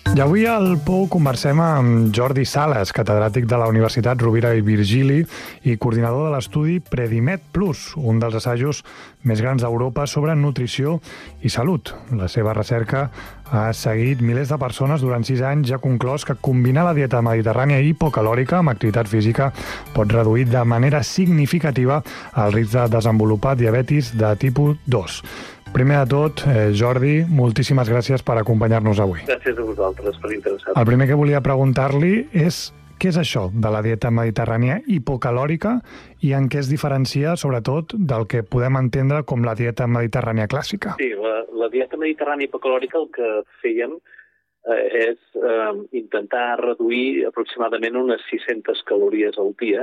I avui al Pou conversem amb Jordi Sales, catedràtic de la Universitat Rovira i Virgili i coordinador de l'estudi Predimed Plus, un dels assajos més grans d'Europa sobre nutrició i salut. La seva recerca ha seguit milers de persones durant 6 anys i ha conclòs que combinar la dieta mediterrània hipocalòrica amb activitat física pot reduir de manera significativa el risc de desenvolupar diabetis de tipus 2. Primer de tot, Jordi, moltíssimes gràcies per acompanyar-nos avui. Gràcies a vosaltres per interessar-vos. El primer que volia preguntar-li és què és això de la dieta mediterrània hipocalòrica i en què es diferencia, sobretot, del que podem entendre com la dieta mediterrània clàssica. Sí, la dieta mediterrània hipocalòrica el que fèiem és intentar reduir aproximadament unes 600 calories al dia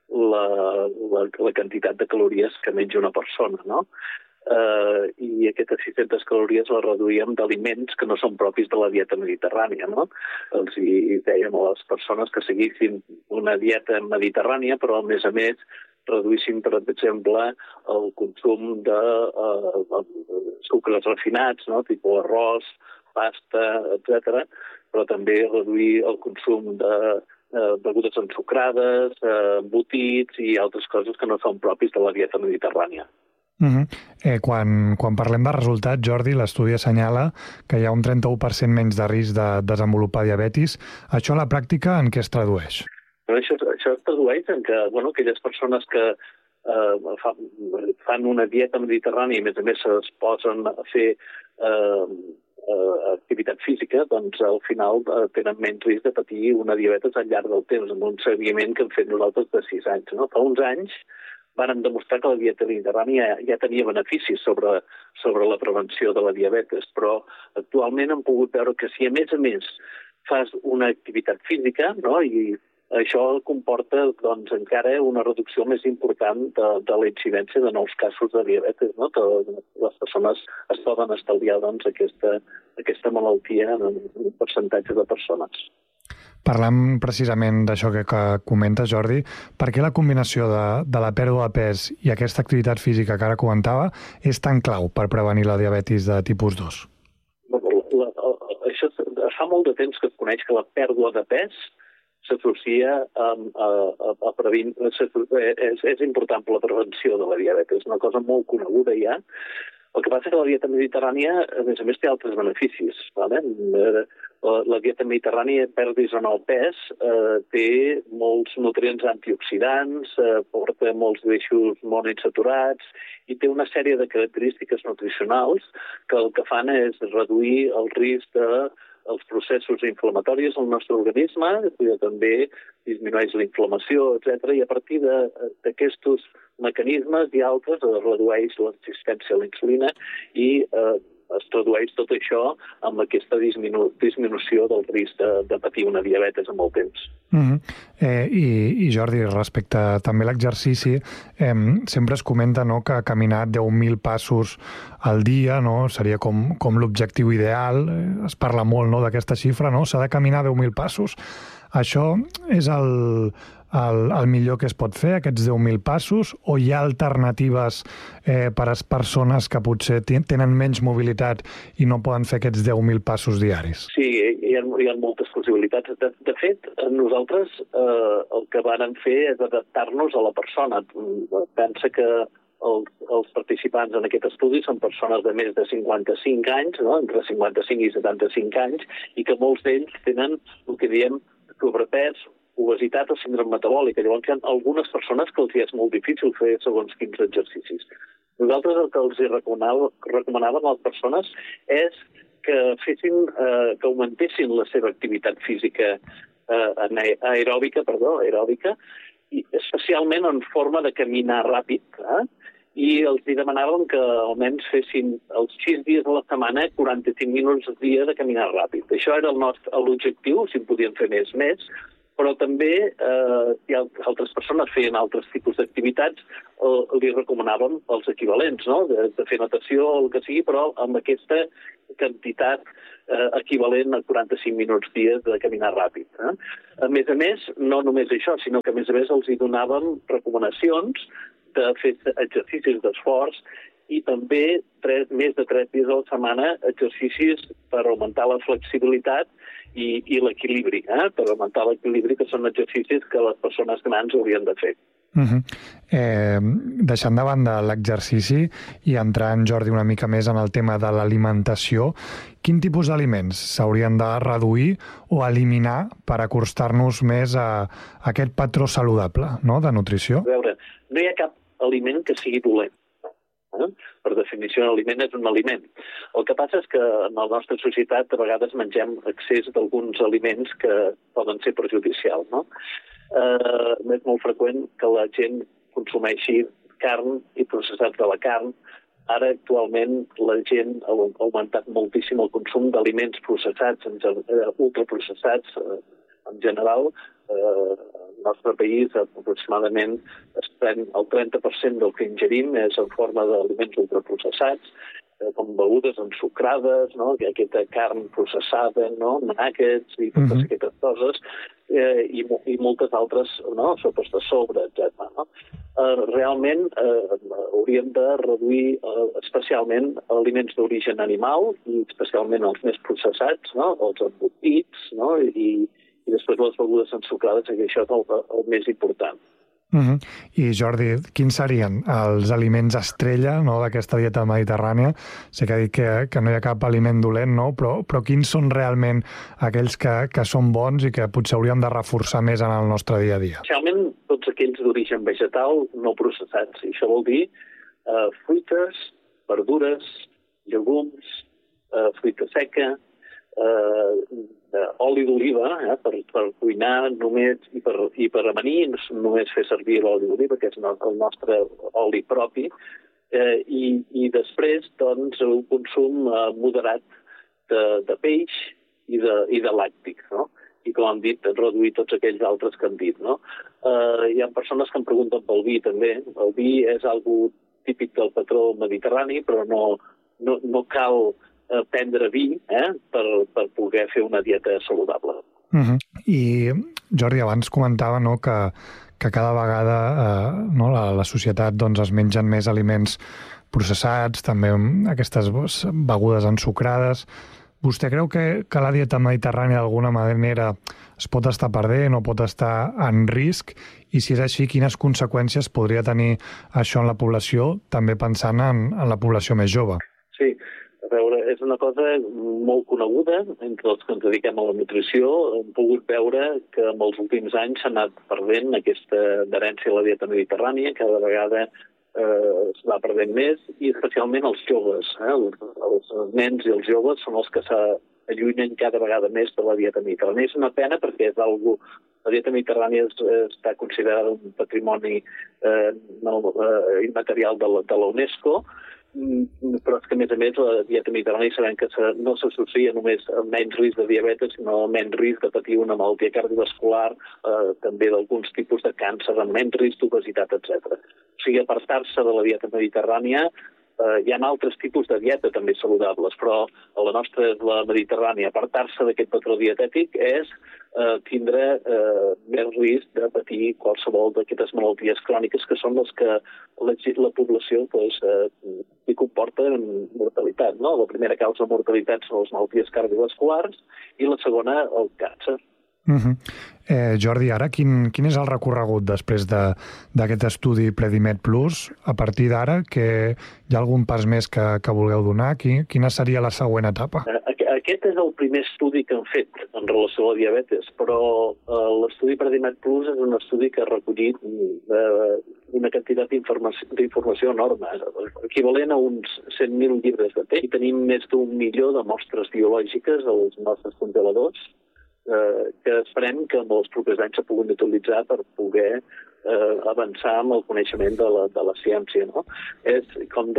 la quantitat de calories que menja una persona, no? I aquestes 600 calories les reduïem d'aliments que no són propis de la dieta mediterrània, no? Els hi dèiem a les persones que seguissin una dieta mediterrània, però a més reduïssin, per exemple, el consum de sucres refinats, no? Tipus arròs, pasta, etc. Però també reduir el consum de begudes ensucrades, embotits i altres coses que no són propis de la dieta mediterrània. Quan parlem de resultats, Jordi, l'estudi assenyala que hi ha un 31% menys de risc de desenvolupar diabetis. Això a la pràctica en què es tradueix? Això es tradueix en que aquelles persones que fan una dieta mediterrània i a més es posen a fer activitat física, doncs al final tenen menys risc de patir una diabetes al llarg del temps, amb un seguiment que hem fet nosaltres de 6 anys. No? Fa uns anys varen demostrar que la dieta mediterrània ja tenia beneficis sobre la prevenció de la diabetes, però actualment hem pogut veure que si a més fas una activitat física, no? I això comporta doncs, encara una reducció més important de la incidència de nous casos de diabetes, no? Que les persones es poden estalviar doncs, aquesta malaltia en un percentatge de persones. Parlant precisament d'això que comentes, Jordi, per què la combinació de la pèrdua de pes i aquesta activitat física que ara comentava és tan clau per prevenir la diabetis de tipus 2? Això fa molt de temps que es coneix que la pèrdua de pes s'associa a prevenir, és important per la prevenció de la diabetes, és una cosa molt coneguda ja. El que passa és que la dieta mediterrània, a més, té altres beneficis. Vale? La dieta mediterrània, perdis o no el pes, té molts nutrients antioxidants, porta molts greixos monoinsaturats i té una sèrie de característiques nutricionals que el que fan és reduir el risc dels processos inflamatoris al nostre organisme, que també disminueix la inflamació, etc. I a partir d'aquests mecanismes i altres es redueix la resistència a la insulina i es tradueix tot això amb aquesta disminució del risc de patir una diabetes amb el temps. I Jordi, respecte també a l'exercici, sempre es comenta que caminar 10.000 passos al dia seria com l'objectiu ideal. Es parla molt d'aquesta xifra, s'ha de caminar 10.000 passos. Això és el millor que es pot fer, aquests 10.000 passos, o hi ha alternatives per a les persones que potser tenen menys mobilitat i no poden fer aquests 10.000 passos diaris? Sí, hi ha moltes possibilitats. De fet, nosaltres el que vàrem fer és adaptar-nos a la persona. Pensa que els participants en aquest estudi són persones de més de 55 anys, entre 55 i 75 anys, i que molts d'ells tenen el que diem sobrepès, obesitat o síndrome metabòlica. Llavors hi ha algunes persones que els és molt difícil fer segons quins exercicis. Nosaltres el que els recomanàvem a les persones és que augmentessin la seva activitat física aeròbica, i especialment en forma de caminar ràpid. I els demanàvem que almenys fessin els 6 dies a la setmana 45 minuts al dia de caminar ràpid. Això era l'objectiu, si en podien fer més, però també si altres persones feien altres tipus d'activitats, li recomanàvem els equivalents, de fer natació o el que sigui, però amb aquesta quantitat equivalent a 45 minuts dies de caminar ràpid. A més, no només això, sinó que a més els hi donàvem recomanacions de fer exercicis d'esforç i també més de 3 dies a la setmana exercicis per augmentar la flexibilitat i l'equilibri, per augmentar l'equilibri, que són exercicis que les persones grans haurien de fer. Deixant de banda l'exercici i entrant, Jordi, una mica més en el tema de l'alimentació, quin tipus d'aliments s'haurien de reduir o eliminar per acostar-nos més a aquest patró saludable, no?, de nutrició? A veure, no hi ha cap aliment que sigui dolent. Per definició, un aliment és un aliment. El que passa és que en la nostra societat a vegades mengem excés d'alguns aliments que poden ser perjudicials, no? És molt freqüent que la gent consumeixi carn i processats de la carn. Ara, actualment, la gent ha augmentat moltíssim el consum d'aliments processats, ultraprocessats en general. Al nostre país, aproximadament, es pren el 30% del que ingerim és en forma d'aliments ultraprocessats, com begudes ensucrades, no?, aquesta carn processada, no?, nuggets i totes aquestes coses, i moltes altres, no?, sopes de sobre, etc. No? Realment hauríem de reduir especialment aliments d'origen animal i especialment els més processats, no?, els embotits, no?, i després les begudes ensucrades, que això és el més important. I Jordi, quins serien els aliments estrella, no?, d'aquesta dieta mediterrània? Sé que ha dit que no hi ha cap aliment dolent, no?, però quins són realment aquells que són bons i que potser hauríem de reforçar més en el nostre dia a dia? Especialment tots aquells d'origen vegetal no processats. I això vol dir fruites, verdures, llegums, fruita seca, oli d'oliva, per cuinar només i per amanir, només fer servir l'oli d'oliva, que és el nostre oli propi, i després, doncs, un consum moderat de peix i de làctics, no? I, com hem dit, reduir tots aquells altres que hem dit, no? Hi ha persones que em pregunten pel vi, també. El vi és algo típic del patró mediterrani, però no cal prendre vi per poder fer una dieta saludable. I, Jordi, abans comentava, no, que cada vegada la societat es mengen més aliments processats, també aquestes begudes ensucrades. Vostè creu que la dieta mediterrània d'alguna manera es pot estar perdent o pot estar en risc? I si és així, quines conseqüències podria tenir això en la població, també pensant en la població més jove? Sí, a veure, és una cosa molt coneguda entre els que ens dediquem a la nutrició. Hem pogut veure que en els últims anys s'ha anat perdent aquesta adherència a la dieta mediterrània, cada vegada es va perdent més, i especialment els joves. Els nens i els joves són els que s'allunyen cada vegada més de la dieta mediterrània. És una pena perquè és algo... La dieta mediterrània està considerada un patrimoni immaterial de la UNESCO, però és que, a més, la dieta mediterrània sabem que no s'associa només amb menys risc de diabetes, sinó amb menys risc de patir una malaltia cardiovascular, també d'alguns tipus de càncer, amb menys risc d'obesitat, etc. O sigui, apartar-se de la dieta mediterrània, hi ha altres tipus de dieta també saludables, però a la nostra, la mediterrània, apartar-se d'aquest patró dietètic és tindre més risc de patir qualsevol d'aquestes malalties cròniques que són les que la població hi comporta mortalitat. No? La primera causa de mortalitat són les malalties cardiovasculars i la segona el càncer. Jordi, ara quin és el recorregut després d'aquest estudi Predimed Plus? A partir d'ara, que hi ha algun pas més que vulgueu donar? Quina seria la següent etapa? Aquest és el primer estudi que hem fet en relació a la diabetes, però l'estudi Predimed Plus és un estudi que ha recollit una quantitat d'informació enorme, equivalent a uns 100.000 llibres de text. I tenim més d'1 milió de mostres biològiques als nostres congeladors, que esperem que en els propers anys s'ha pogut utilitzar per poder avançar amb el coneixement de la ciència. No? Com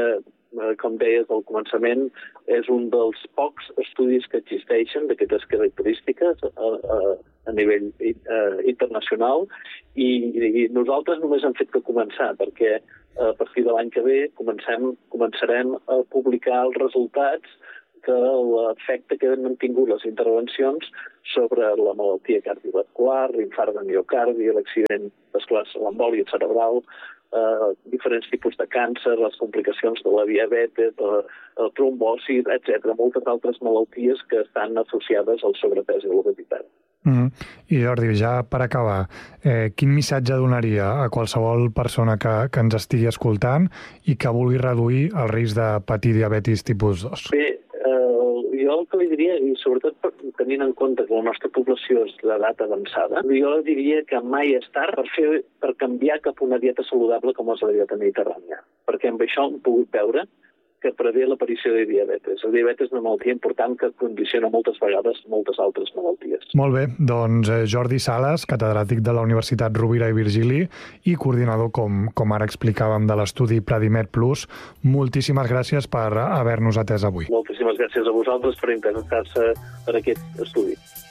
deies al començament, és un dels pocs estudis que existeixen d'aquestes característiques a nivell internacional i nosaltres només hem fet que començar, perquè a partir de l'any que ve començarem a publicar els resultats que l'efecte que han tingut les intervencions sobre la malaltia cardiovascular, l'infart de miocardi, l'accident vascular, l'embòlia cerebral, diferents tipus de càncer, les complicacions de la diabetes, la trombosi, etc. Moltes altres malalties que estan associades al sobrepès i l'obesitat. I Jordi, ja per acabar, quin missatge donaria a qualsevol persona que ens estigui escoltant i que vulgui reduir el risc de patir diabetis tipus 2? Bé, jo el que li diria, i sobretot tenint en compte que la nostra població és d'edat avançada, jo diria que mai és tard per canviar cap a una dieta saludable com és la dieta mediterrània, perquè amb això hem pogut veure que prevé l'aparició de diabetes. La diabetes és una malaltia important que condiciona moltes vegades moltes altres malalties. Molt bé, doncs Jordi Sales, catedràtic de la Universitat Rovira i Virgili i coordinador, com ara explicàvem, de l'estudi Predimed Plus, moltíssimes gràcies per haver-nos atès avui. Moltíssimes gràcies a vosaltres per interessar-se per aquest estudi.